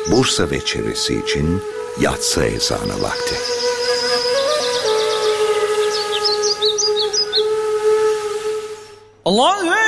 Bursa ve çevresi için yatsı ezanı vakti. Allahu